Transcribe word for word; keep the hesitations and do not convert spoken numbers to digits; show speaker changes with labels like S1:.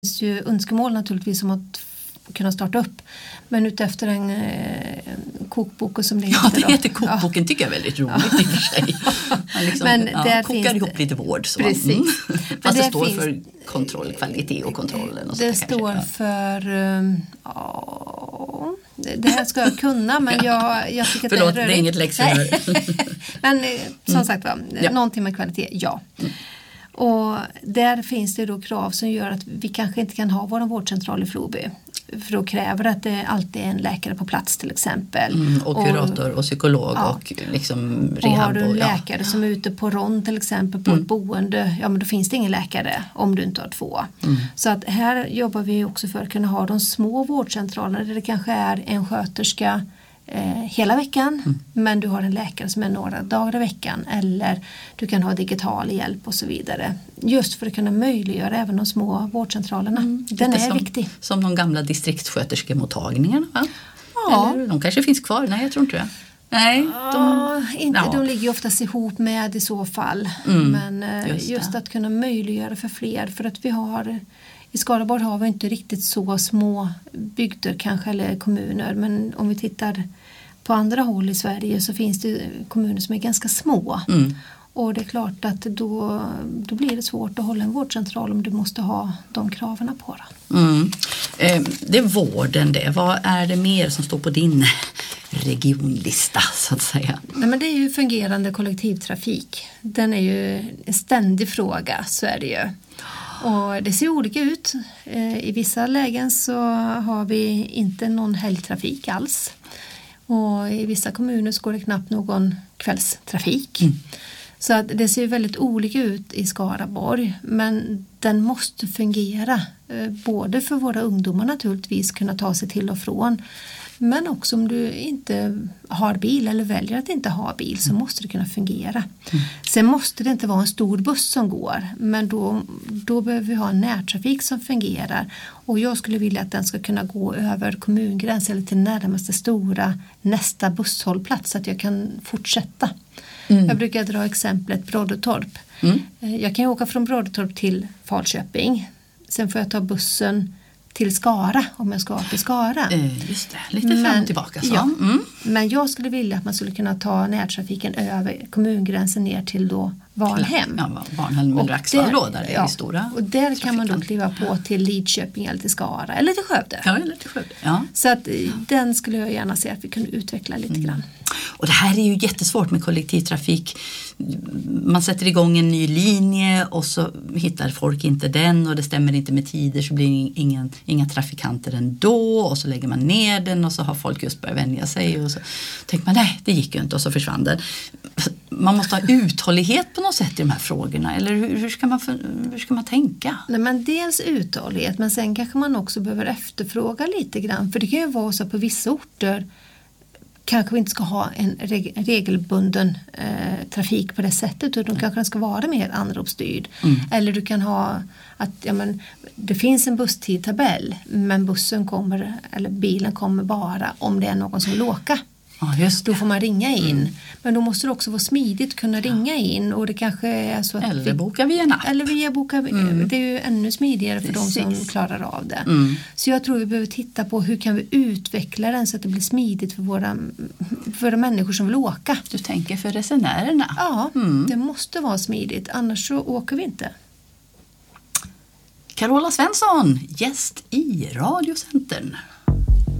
S1: finns ju önskemål naturligtvis om att kunna starta upp. Men utefter en eh, kokbok och som det heter.
S2: Ja, det heter
S1: då.
S2: kokboken, ja. Tycker jag är väldigt roligt ja. I och för sig. Man liksom,
S1: men
S2: ja,
S1: där
S2: kokar
S1: finns
S2: ihop lite vård. Så.
S1: Precis.
S2: Mm. Fast det står
S1: finns,
S2: för kontroll, kvalitet och kontrollen. Och
S1: det
S2: så
S1: står
S2: kanske,
S1: för... Um, ja, det här ska jag kunna, men jag, jag tycker att
S2: Förlåt,
S1: det är
S2: det är inget läxor.
S1: Men som
S2: mm.
S1: sagt, va,
S2: ja.
S1: någonting med kvalitet, ja. Mm. Och där finns det då krav som gör att vi kanske inte kan ha vår vårdcentral i Floby. För då kräver att det alltid är en läkare på plats till exempel.
S2: Mm, och kurator och, och psykolog
S1: ja.
S2: Och liksom rehab.
S1: Och har du en
S2: ja.
S1: läkare som är ute på rond till exempel på mm. ett boende, ja men då finns det ingen läkare om du inte har två. Mm. Så att här jobbar vi också för att kunna ha de små vårdcentralerna där det kanske är en sköterska eh, hela veckan mm. men du har en läkare som är några dagar i veckan eller du kan ha digital hjälp och så vidare. Just för att kunna möjliggöra även de små vårdcentralerna. Mm. Den är
S2: som,
S1: viktig.
S2: Som de gamla distriktssköterskemottagningarna, va?
S1: Ja.
S2: Eller, de kanske finns kvar, nej jag tror inte det. Nej, de,
S1: ja, inte,
S2: ja.
S1: de ligger ju oftast ihop med i så fall. Mm, men just, just att kunna möjliggöra för fler. För att vi har, i Skaraborg har vi inte riktigt så små bygder kanske eller kommuner. Men om vi tittar på andra håll i Sverige så finns det kommuner som är ganska små. Mm. Och det är klart att då, då blir det svårt att hålla en vårdcentral om du måste ha de kraven på det.
S2: Mm. Eh, det är vården det. Vad är det mer som står på din regionlista så att säga?
S1: Nej, men det är ju fungerande kollektivtrafik. Den är ju en ständig fråga, så är det ju. Och det ser olika ut. Eh, I vissa lägen så har vi inte någon helgtrafik alls. Och i vissa kommuner så går det knappt någon kvällstrafik. Mm. Så att det ser väldigt olika ut i Skaraborg, men den måste fungera. Både för våra ungdomar naturligtvis kunna ta sig till och från. Men också om du inte har bil eller väljer att inte ha bil så måste det kunna fungera. Mm. Sen måste det inte vara en stor buss som går, men då, då behöver vi ha en närtrafik som fungerar. Och jag skulle vilja att den ska kunna gå över kommungräns eller till närmaste stora nästa busshållplats så att jag kan fortsätta. Mm. Jag brukar dra exemplet Broddetorp. Mm. Jag kan ju åka från Broddetorp till Falköping. Sen får jag ta bussen till Skara om jag ska till Skara.
S2: Eh, just det, lite fram och tillbaka. Så.
S1: Ja,
S2: mm.
S1: Men jag skulle vilja att man skulle kunna ta närtrafiken över kommungränsen ner till då Varnhem.
S2: Ja, Varnhem eller Axvall där är
S1: ja,
S2: stora.
S1: Och där kan man då kliva på till Lidköping eller till Skara eller till Skövde.
S2: Ja, eller till Skövde. Ja.
S1: Så att den skulle jag gärna se att vi kunde utveckla lite mm. grann.
S2: Och det här är ju jättesvårt med kollektivtrafik. Man sätter igång en ny linje och så hittar folk inte den och det stämmer inte med tider så blir det ingen, inga trafikanter ändå och så lägger man ner den och så har folk just börjat vänja sig och så tänker man nej, det gick ju inte och så försvann den. Man måste ha uthållighet på något sätt i de här frågorna eller hur, hur, ska, man för, hur ska man tänka?
S1: Nej, men dels uthållighet men sen kanske man också behöver efterfråga lite grann för det kan ju vara så på vissa orter kanske vi inte ska ha en reg- regelbunden eh, trafik på det sättet utan kanske den ska vara mer anropsstyrd. Mm. Eller du kan ha att ja, men, det finns en busstidtabell men bussen kommer eller bilen kommer bara om det är någon som vill åka.
S2: Ja, just det.
S1: Då får man ringa in. Mm. Men då måste det också vara smidigt kunna ringa in och det kanske är så att
S2: eller
S1: vi,
S2: boka via en app.
S1: Eller via boka, mm. Det är ju ännu smidigare för Precis. de som klarar av det. Mm. Så jag tror vi behöver titta på hur kan vi utveckla den så att det blir smidigt för våra, för de människor som vill åka.
S2: Du tänker för resenärerna?
S1: Ja, mm. det måste vara smidigt. Annars så åker vi inte.
S2: Carola Svensson, gäst i Radiocentern.